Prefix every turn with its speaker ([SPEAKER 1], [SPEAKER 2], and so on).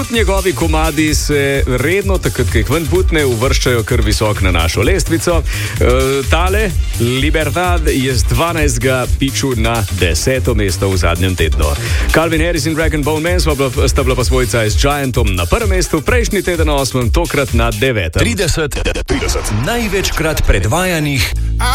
[SPEAKER 1] Njegovi komadi se redno, takrat, ko jih ven putne, uvrščajo kar visok na našo lestvico. Tale, Libertad, je z 12. piču na 10. mesto v zadnjem tednu. Calvin Harris in Rag & Bone Man sta bila pa svojca z Giantom na prvem mestu, prejšnji teden na 8., tokrat na 9.
[SPEAKER 2] 30 največkrat predvajanih